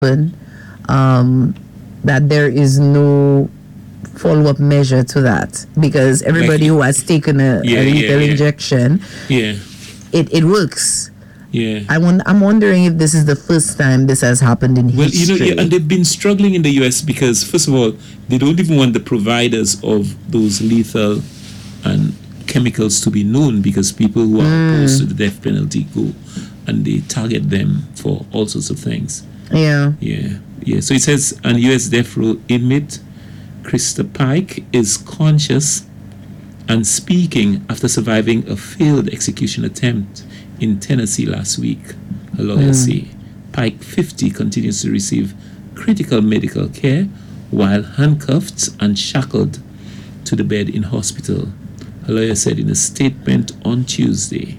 happen, that there is no follow-up measure to that, because everybody who has taken a lethal injection, it works. Yeah, I'm wondering if this is the first time this has happened in history. And they've been struggling in the U.S. because, first of all, they don't even want the providers of those lethal and chemicals to be known, because people who are opposed to the death penalty go and they target them for all sorts of things. Yeah. So it says, an U.S. death row inmate, Krista Pike, is conscious and speaking after surviving a failed execution attempt in Tennessee last week, her lawyers say. Pike, 50, continues to receive critical medical care while handcuffed and shackled to the bed in hospital, her lawyer said in a statement on Tuesday.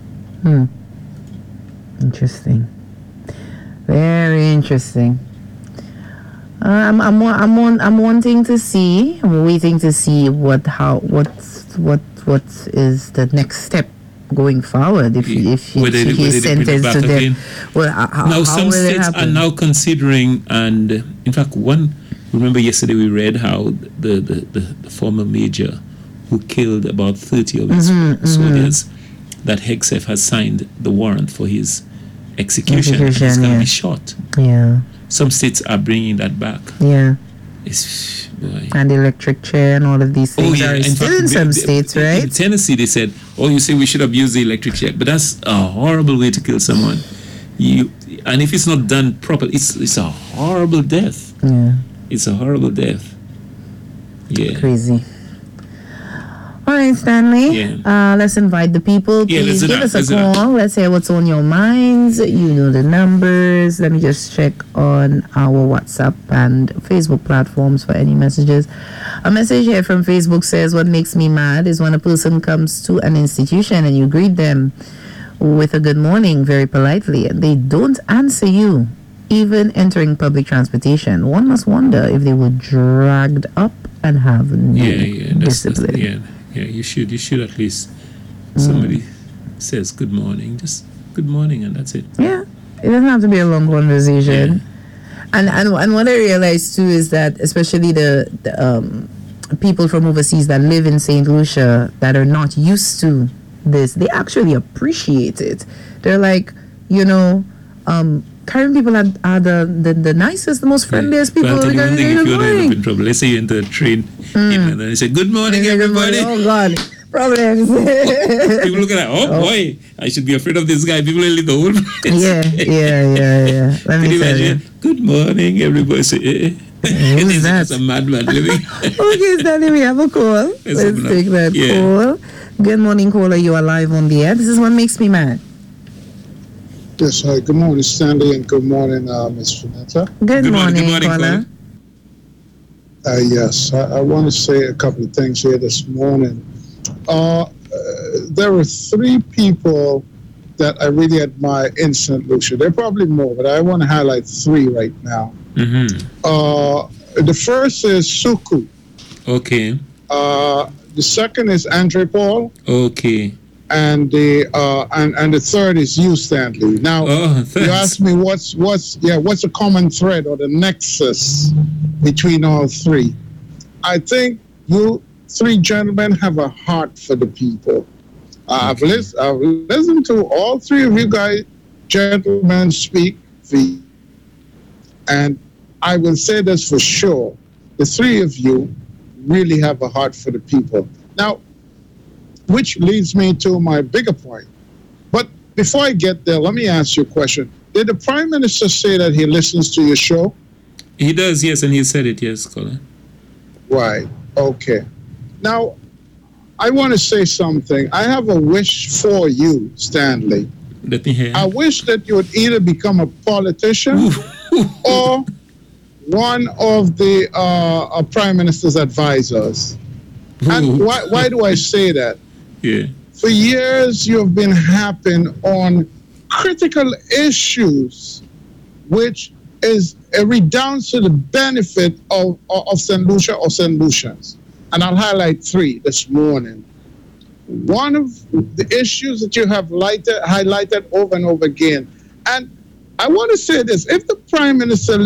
Interesting. Very interesting. I'm wanting to see. I'm waiting to see what is the next step going forward if he's sentenced to death. Now some states are now considering, and in fact, remember yesterday we read how the former major who killed about 30 of his soldiers, that Hegseth has signed the warrant for his execution. He's going to be shot. Yeah. Some states are bringing that back. Yeah. And the electric chair and all of these things are still in some states, right? In Tennessee, they said, you say we should have used the electric chair. But that's a horrible way to kill someone. And if it's not done properly, it's a horrible death. Yeah. It's a horrible death. Yeah. Crazy. All right, Stanley. Yeah. Let's invite the people. Please give us a call. Let's hear what's on your minds. You know the numbers. Let me just check on our WhatsApp and Facebook platforms for any messages. A message here from Facebook says, what makes me mad is when a person comes to an institution and you greet them with a good morning very politely and they don't answer you, even entering public transportation. One must wonder if they were dragged up and have no discipline. Yeah, you should at least, somebody says good morning, just good morning, and that's it. Yeah, it doesn't have to be a long conversation. Yeah. And what I realized too is that especially the people from overseas that live in St. Lucia that are not used to this, they actually appreciate it. They're like, Caribbean people are the nicest, the most friendliest people. Well, if you end up in trouble, let's say you enter a train and they say, good morning, everybody. Oh, God. Problems. People look at that, boy, I should be afraid of this guy. People will leave the whole place. Yeah. Let me tell you. Good morning, everybody. Say, who's that? It's a madman living. Okay, Stanley, we have a call. Let's take that call. Good morning, caller. You are live on the air. This is what makes me mad. Yes, hi. Good morning, Stanley, and good morning, Ms. Vanetta. Good morning, caller. Yes, I want to say a couple of things here this morning. There were 3 people that I really admire in St. Lucia. There are probably more, but I want to highlight 3 right now. The first is Suku. Okay. The second is Andre Paul. Okay. And the third is you, Stanley. Now, you asked me what's the common thread or the nexus between all 3. I think you 3 gentlemen have a heart for the people. I've listened to all 3 of you guys, gentlemen, speak, and I will say this for sure: the 3 of you really have a heart for the people. Now, which leads me to my bigger point. But before I get there, let me ask you a question. Did the Prime Minister say that he listens to your show? He does, yes, and he said it, yes, Colin. Right, okay. Now, I want to say something. I have a wish for you, Stanley. Let me hear. I wish that you would either become a politician or one of the Prime Minister's advisors. And why do I say that? Yeah. For years, you have been harping on critical issues, which redounds to the benefit of St. Lucia or St. Lucians. And I'll highlight 3 this morning. One of the issues that you have highlighted over and over again, and I want to say this: if the Prime Minister